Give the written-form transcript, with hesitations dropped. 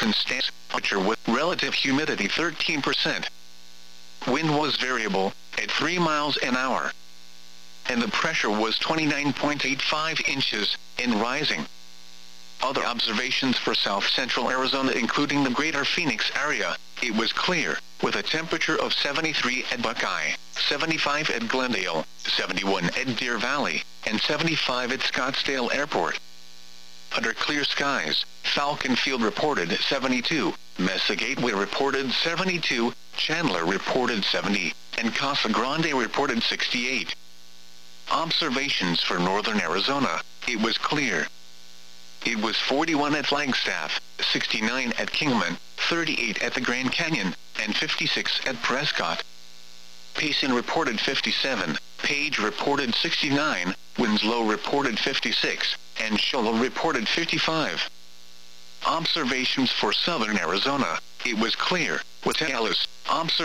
and stands temperature with relative humidity 13%. Wind was variable, at 3 miles an hour. And the pressure was 29.85 inches, and rising. Other observations for south-central Arizona including the greater Phoenix area, it was clear, with a temperature of 73 at Buckeye, 75 at Glendale, 71 at Deer Valley, and 75 at Scottsdale Airport. Under clear skies, Falcon Field reported 72, Mesa Gateway reported 72, Chandler reported 70, and Casa Grande reported 68. Observations for northern Arizona, it was clear. It was 41 at Flagstaff, 69 at Kingman, 38 at the Grand Canyon, and 56 at Prescott. Payson reported 57, Page reported 69, Winslow reported 56, and Shoal reported 55. Observations for southern Arizona, it was clear, with Alice,